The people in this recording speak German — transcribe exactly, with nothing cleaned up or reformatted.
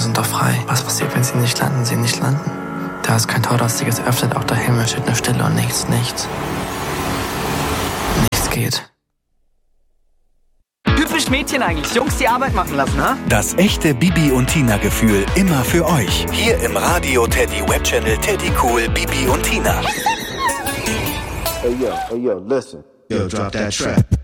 sind doch frei. Was passiert, wenn sie nicht landen, sie nicht landen? Da ist kein Tor, das sich öffnet, auch der Himmel steht nur Stille und nichts, nichts. Nichts geht. Typisch Mädchen eigentlich. Jungs die Arbeit machen lassen, ha? Das echte Bibi und Tina-Gefühl immer für euch. Hier im Radio Teddy Webchannel Teddy Cool Bibi und Tina. Hey yo, hey yo, listen. Yo, drop that trap.